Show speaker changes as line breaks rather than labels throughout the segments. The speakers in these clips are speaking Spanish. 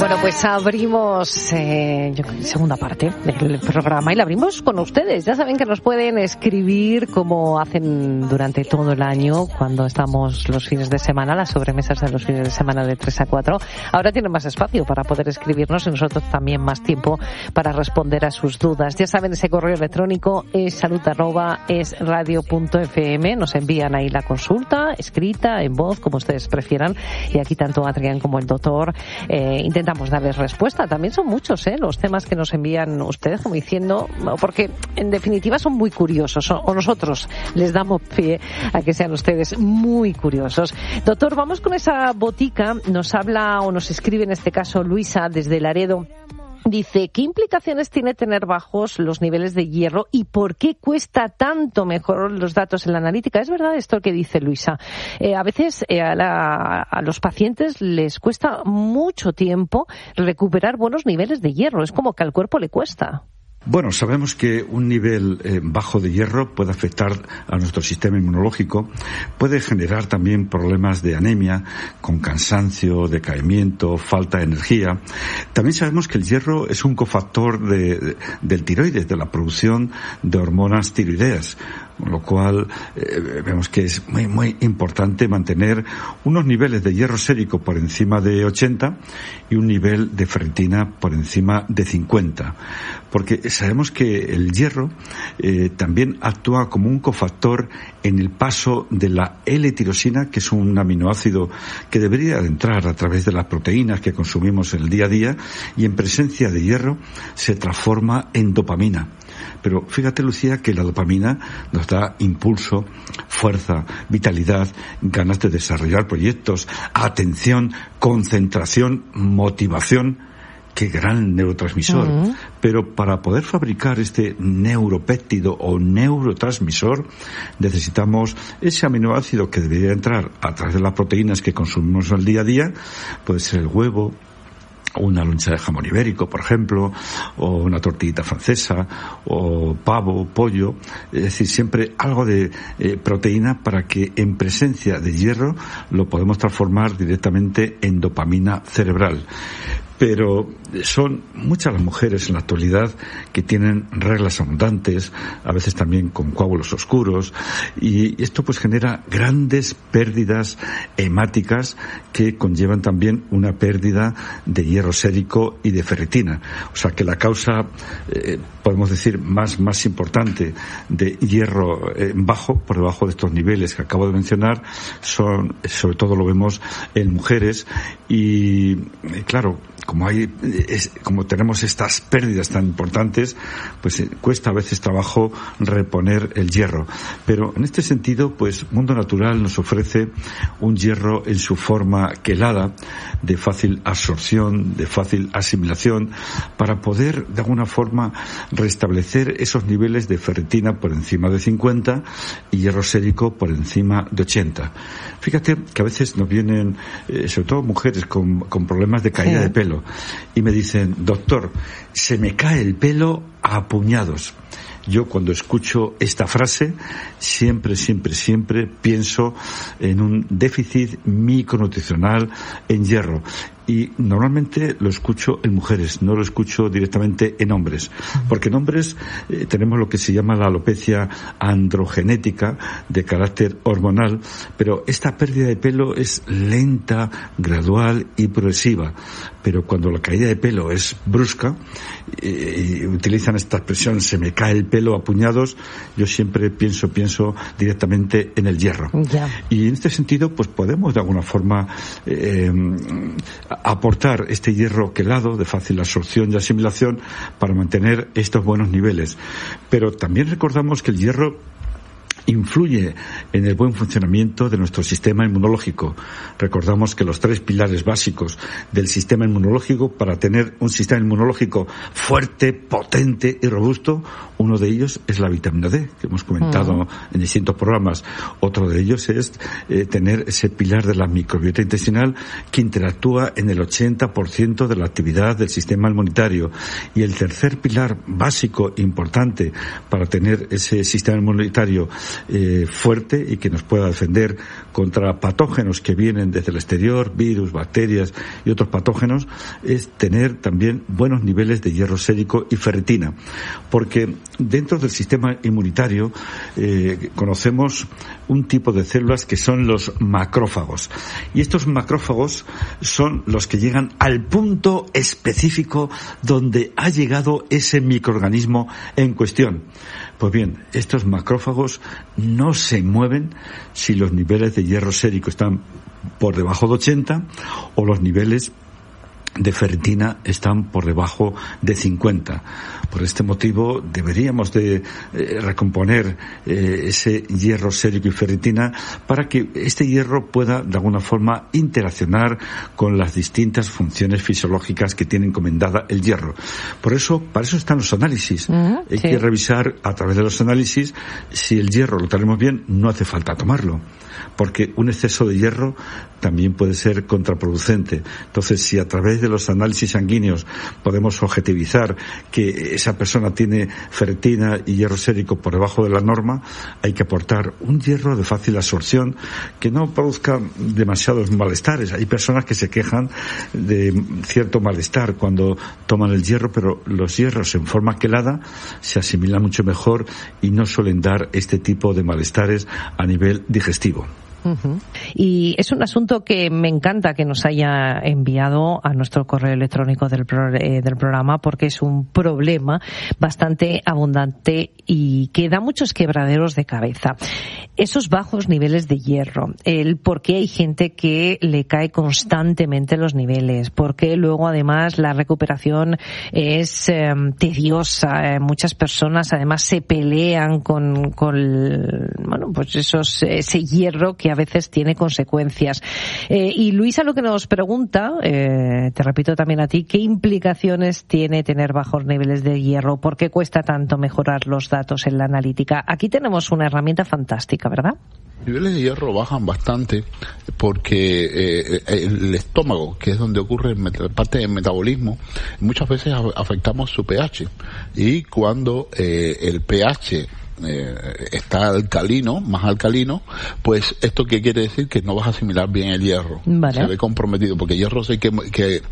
Bueno, pues abrimos segunda parte del programa y la abrimos con ustedes. Ya saben que nos pueden escribir como hacen durante todo el año cuando estamos los fines de semana, las sobremesas de los fines de semana de 3 a 4. Ahora tienen más espacio para poder escribirnos y nosotros también más tiempo para responder a sus dudas. Ya saben, ese correo electrónico es salud@esradio.fm. Nos envían ahí la consulta, escrita, en voz, como ustedes prefieran. Y aquí tanto Adrián como el doctor intentamos darles respuesta. También son muchos los temas que nos envían ustedes, como diciendo, porque en definitiva son muy curiosos, o nosotros les damos pie a que sean ustedes muy curiosos. Doctor, vamos con esa botica. Nos habla o nos escribe en este caso Luisa desde Laredo. Dice, ¿qué implicaciones tiene tener bajos los niveles de hierro y por qué cuesta tanto mejorar los datos en la analítica? ¿Es verdad esto que dice Luisa? A veces a los pacientes les cuesta mucho tiempo recuperar buenos niveles de hierro. Es como que al cuerpo le cuesta.
Bueno, sabemos que un nivel bajo de hierro puede afectar a nuestro sistema inmunológico, puede generar también problemas de anemia, con cansancio, decaimiento, falta de energía. También sabemos que el hierro es un cofactor del tiroides, de la producción de hormonas tiroideas, con lo cual vemos que es muy, muy importante mantener unos niveles de hierro sérico por encima de 80 y un nivel de ferritina por encima de 50. Porque sabemos que el hierro también actúa como un cofactor en el paso de la L-tirosina, que es un aminoácido que debería entrar a través de las proteínas que consumimos en el día a día, y en presencia de hierro se transforma en dopamina. Pero fíjate, Lucía, que la dopamina nos da impulso, fuerza, vitalidad, ganas de desarrollar proyectos, atención, concentración, motivación. ¡Qué gran neurotransmisor! Uh-huh. Pero para poder fabricar este neuropéptido o neurotransmisor necesitamos ese aminoácido que debería entrar a través de las proteínas que consumimos en el día a día. Puede ser el huevo, una loncha de jamón ibérico, por ejemplo, o una tortillita francesa, o pavo, pollo, es decir, siempre algo de proteína para que en presencia de hierro lo podemos transformar directamente en dopamina cerebral. Pero son muchas las mujeres en la actualidad que tienen reglas abundantes, a veces también con coágulos oscuros, y esto pues genera grandes pérdidas hemáticas que conllevan también una pérdida de hierro sérico y de ferritina. O sea que la causa, podemos decir, más importante de hierro bajo, por debajo de estos niveles que acabo de mencionar, son, sobre todo lo vemos en mujeres, y claro, como tenemos estas pérdidas tan importantes, pues cuesta a veces trabajo reponer el hierro. Pero en este sentido, pues Mundo Natural nos ofrece un hierro en su forma quelada, de fácil absorción, de fácil asimilación, para poder de alguna forma restablecer esos niveles de ferritina por encima de 50 y hierro sérico por encima de 80. Fíjate que a veces nos vienen, sobre todo mujeres con problemas de caída de pelo, y me dicen, doctor, se me cae el pelo a puñados. Yo cuando escucho esta frase siempre pienso en un déficit micronutricional en hierro. Y normalmente lo escucho en mujeres, no lo escucho directamente en hombres. Porque en hombres tenemos lo que se llama la alopecia androgenética de carácter hormonal, pero esta pérdida de pelo es lenta, gradual y progresiva. Pero cuando la caída de pelo es brusca, y utilizan esta expresión, se me cae el pelo a puñados, yo siempre pienso directamente en el hierro. Yeah. Y en este sentido, pues podemos de alguna forma aportar este hierro quelado de fácil absorción y asimilación para mantener estos buenos niveles. Pero también recordamos que el hierro influye en el buen funcionamiento de nuestro sistema inmunológico. Recordamos que los 3 pilares básicos del sistema inmunológico, para tener un sistema inmunológico fuerte, potente y robusto, uno de ellos es la vitamina D, que hemos comentado en distintos programas. Otro de ellos es tener ese pilar de la microbiota intestinal que interactúa en el 80% de la actividad del sistema inmunitario. Y el tercer pilar básico importante para tener ese sistema inmunitario fuerte y que nos pueda defender contra patógenos que vienen desde el exterior, virus, bacterias y otros patógenos, es tener también buenos niveles de hierro sérico y ferritina, porque dentro del sistema inmunitario conocemos un tipo de células que son los macrófagos, y estos macrófagos son los que llegan al punto específico donde ha llegado ese microorganismo en cuestión. Pues bien, estos macrófagos no se mueven si los niveles de hierro sérico están por debajo de 80 o los niveles de ferritina están por debajo de 50. Por este motivo deberíamos de recomponer ese hierro sérico y ferritina para que este hierro pueda de alguna forma interaccionar con las distintas funciones fisiológicas que tiene encomendada el hierro. Para eso están los análisis. Hay que revisar a través de los análisis si el hierro lo tenemos bien, no hace falta tomarlo, porque un exceso de hierro también puede ser contraproducente. Entonces, si a través de los análisis sanguíneos podemos objetivizar que esa persona tiene ferritina y hierro sérico por debajo de la norma, hay que aportar un hierro de fácil absorción que no produzca demasiados malestares. Hay personas que se quejan de cierto malestar cuando toman el hierro, pero los hierros en forma quelada se asimilan mucho mejor y no suelen dar este tipo de malestares a nivel digestivo.
Y es un asunto que me encanta que nos haya enviado a nuestro correo electrónico del programa, porque es un problema bastante abundante y que da muchos quebraderos de cabeza. Esos bajos niveles de hierro, el por qué hay gente que le cae constantemente los niveles, por qué luego además la recuperación es tediosa. Muchas personas además se pelean con ese hierro que a veces tiene consecuencias. Y Luisa lo que nos pregunta, te repito también a ti, ¿qué implicaciones tiene tener bajos niveles de hierro? ¿Por qué cuesta tanto mejorar los datos en la analítica? Aquí tenemos una herramienta fantástica, ¿verdad?
Los niveles de hierro bajan bastante porque el estómago, que es donde ocurre parte del metabolismo, muchas veces afectamos su pH. Y cuando el pH está alcalino, más alcalino, pues esto qué quiere decir, que no vas a asimilar bien el hierro. Vale. Se ve comprometido, porque el hierro hay que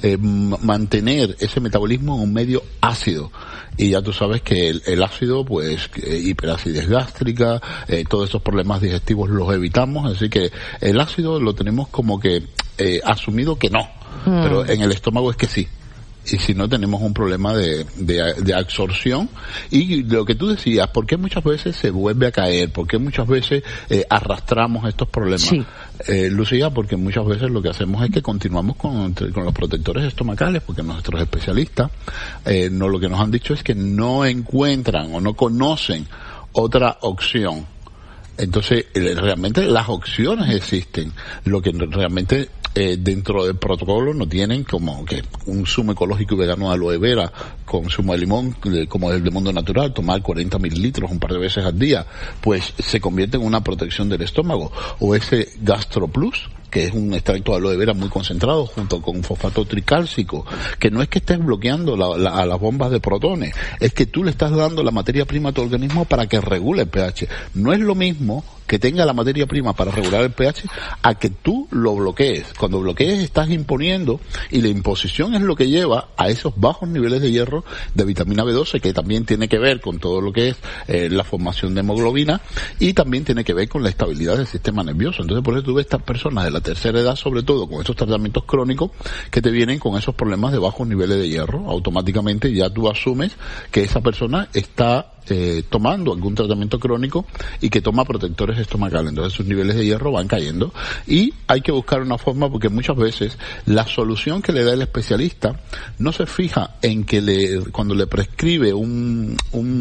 mantener ese metabolismo en un medio ácido, y ya tú sabes que el ácido, pues hiperacidez gástrica, todos esos problemas digestivos los evitamos, así que el ácido lo tenemos como que asumido que no, pero en el estómago es que sí. Y si no, tenemos un problema de absorción. Y lo que tú decías, ¿por qué muchas veces se vuelve a caer? ¿Por qué muchas veces arrastramos estos problemas? Sí. Lucía, porque muchas veces lo que hacemos es que continuamos con los protectores estomacales, porque nuestros especialistas lo que nos han dicho es que no encuentran o no conocen otra opción. Entonces, realmente las opciones existen. Lo que realmente dentro del protocolo no tienen, como que un zumo ecológico y vegano de aloe vera con zumo de limón, como el de Mundo Natural, tomar 40 mililitros un par de veces al día, pues se convierte en una protección del estómago. O ese Gastro Plus, que es un extracto de aloe vera muy concentrado junto con fosfato tricálcico, que no es que estés bloqueando a las bombas de protones, es que tú le estás dando la materia prima a tu organismo para que regule el pH. No es lo mismo que tenga la materia prima para regular el pH a que tú lo bloquees. Cuando bloquees estás imponiendo, y la imposición es lo que lleva a esos bajos niveles de hierro, de vitamina B12, que también tiene que ver con todo lo que es la formación de hemoglobina, y también tiene que ver con la estabilidad del sistema nervioso. Entonces, por eso tú ves estas personas de la tercera edad, sobre todo con estos tratamientos crónicos, que te vienen con esos problemas de bajos niveles de hierro. Automáticamente ya tú asumes que esa persona está tomando algún tratamiento crónico y que toma protectores estomacales. Entonces sus niveles de hierro van cayendo, y hay que buscar una forma, porque muchas veces la solución que le da el especialista no se fija en que cuando le prescribe un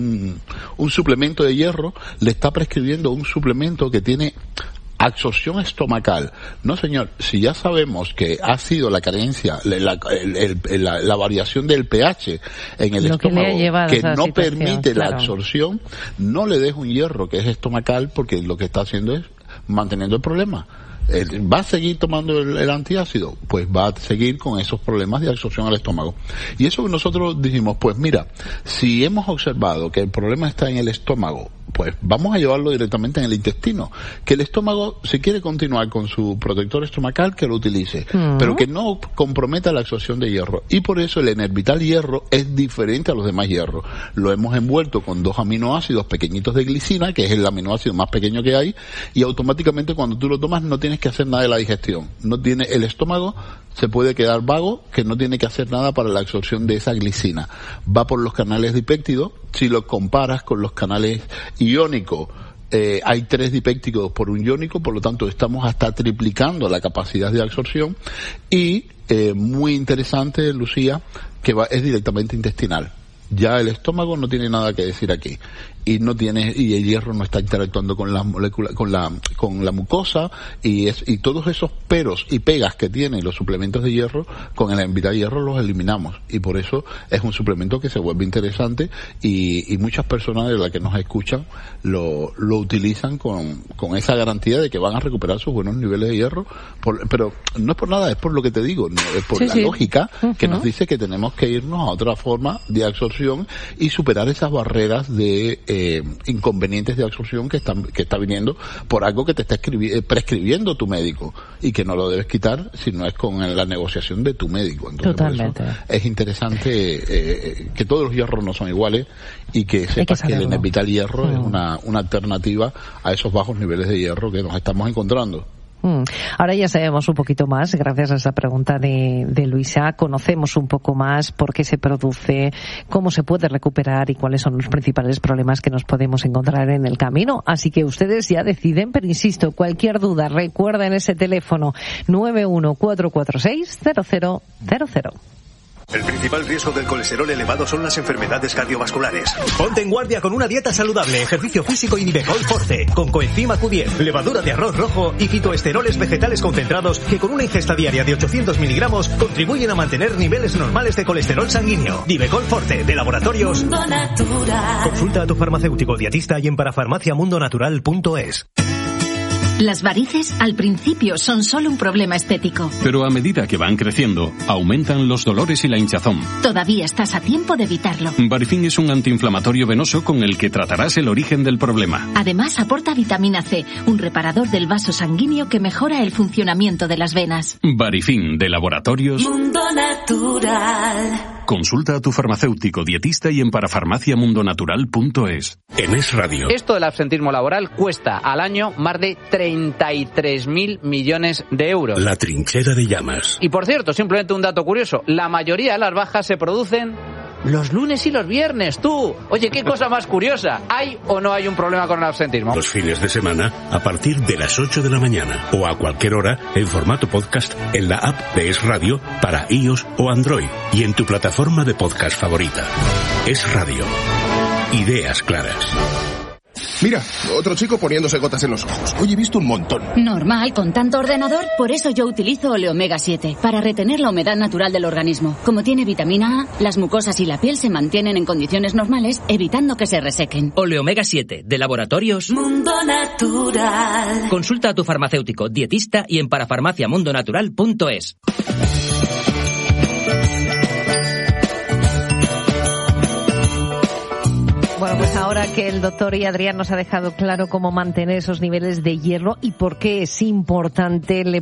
suplemento de hierro, le está prescribiendo un suplemento que tiene absorción estomacal. No, señor, si ya sabemos que ha sido la carencia, la variación del pH en el estómago que no permite la absorción, no le des un hierro que es estomacal, porque lo que está haciendo es manteniendo el problema. ¿Va a seguir tomando el antiácido? Pues va a seguir con esos problemas de absorción al estómago. Y eso nosotros dijimos, pues mira, si hemos observado que el problema está en el estómago pues vamos a llevarlo directamente en el intestino. Que el estómago, si quiere continuar con su protector estomacal, que lo utilice, pero que no comprometa la absorción de hierro. Y por eso el Enervital Hierro es diferente a los demás hierros. Lo hemos envuelto con 2 aminoácidos pequeñitos de glicina, que es el aminoácido más pequeño que hay, y automáticamente cuando tú lo tomas no tienes que hacer nada de la digestión. No tiene, el estómago se puede quedar vago, que no tiene que hacer nada para la absorción de esa glicina. Va por los canales dipéptidos. Si lo comparas con los canales iónicos, hay 3 dipéptidos por un iónico, por lo tanto estamos hasta triplicando la capacidad de absorción. Y muy interesante, Lucía, que es directamente intestinal. Ya el estómago no tiene nada que decir aquí. Y el hierro no está interactuando con las moléculas, con la mucosa, y todos esos peros y pegas que tienen los suplementos de hierro, con el Enervital Hierro los eliminamos. Y por eso es un suplemento que se vuelve interesante, y muchas personas de las que nos escuchan lo utilizan con esa garantía de que van a recuperar sus buenos niveles de hierro. Pero no es por nada, es por lo que te digo, no, es por la lógica que nos dice que tenemos que irnos a otra forma de absorción y superar esas barreras de inconvenientes de absorción que está viniendo por algo que te está prescribiendo tu médico, y que no lo debes quitar si no es con la negociación de tu médico. Entonces, totalmente. Por eso es interesante que todos los hierros no son iguales, y que sepas que el Enervital Hierro es una alternativa a esos bajos niveles de hierro que nos estamos encontrando.
Ahora ya sabemos un poquito más, gracias a esa pregunta de Luisa, conocemos un poco más por qué se produce, cómo se puede recuperar y cuáles son los principales problemas que nos podemos encontrar en el camino. Así que ustedes ya deciden, pero insisto, cualquier duda, recuerden ese teléfono 914460000.
El principal riesgo del colesterol elevado son las enfermedades cardiovasculares. Ponte en guardia con una dieta saludable, ejercicio físico y Nivecol Forte, con coenzima Q10, levadura de arroz rojo y fitoesteroles vegetales concentrados que con una ingesta diaria de 800 miligramos contribuyen a mantener niveles normales de colesterol sanguíneo. Nivecol Forte, de Laboratorios Mundo Natural. Consulta a tu farmacéutico dietista y en parafarmaciamundonatural.es.
Las varices al principio son solo un problema estético.
Pero a medida que van creciendo, aumentan los dolores y la hinchazón.
Todavía estás a tiempo de evitarlo.
Varifin es un antiinflamatorio venoso con el que tratarás el origen del problema.
Además aporta vitamina C, un reparador del vaso sanguíneo que mejora el funcionamiento de las venas.
Varifin, de Laboratorios
Mundo Natural.
Consulta a tu farmacéutico dietista y en parafarmaciamundonatural.es.
En Es Radio.
Esto del absentismo laboral cuesta al año más de 33.000 millones de euros.
La trinchera de llamas.
Y por cierto, simplemente un dato curioso, la mayoría de las bajas se producen los lunes y los viernes, tú. Oye, qué cosa más curiosa. ¿Hay o no hay un problema con el absentismo?
Los fines de semana a partir de las 8 de la mañana o a cualquier hora en formato podcast en la app de Es Radio para iOS o Android y en tu plataforma de podcast favorita. Es Radio. Ideas claras.
Mira, otro chico poniéndose gotas en los ojos. Hoy he visto un montón.
Normal, con tanto ordenador. Por eso yo utilizo Oleomega 7, para retener la humedad natural del organismo. Como tiene vitamina A, las mucosas y la piel se mantienen en condiciones normales, evitando que se resequen.
Oleomega 7, de Laboratorios
Mundo Natural.
Consulta a tu farmacéutico, dietista y en parafarmaciamundonatural.es.
Bueno, pues ahora que el doctor y Adrián nos ha dejado claro cómo mantener esos niveles de hierro y por qué es importante, le